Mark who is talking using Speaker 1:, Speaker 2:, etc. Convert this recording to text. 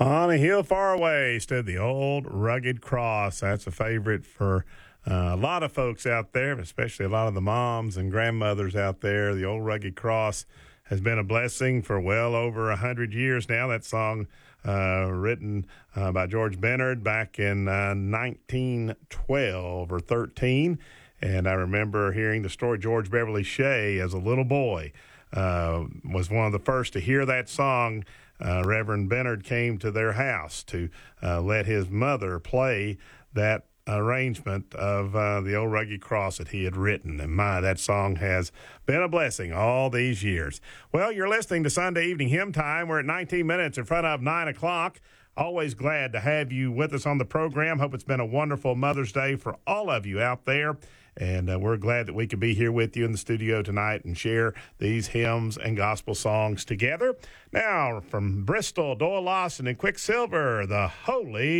Speaker 1: On a hill far away stood the old rugged cross. That's a favorite for a lot of folks out there, especially a lot of the moms and grandmothers out there. The old rugged cross has been a blessing for well over 100 years now. That song written by George Bennard back in 1912 or 13. And I remember hearing the story. George Beverly Shea, as a little boy, was one of the first to hear that song. Reverend Bennard came to their house to let his mother play that arrangement of the old rugged cross that he had written. And that song has been a blessing all these years. Well, you're listening to Sunday Evening Hymn Time. We're at 19 minutes in front of 9 o'clock. Always glad to have you with us on the program. Hope it's been a wonderful Mother's Day for all of you out there. And we're glad that we could be here with you in the studio tonight and share these hymns and gospel songs together. Now, from Bristol, Doyle Lawson and Quicksilver, the Holy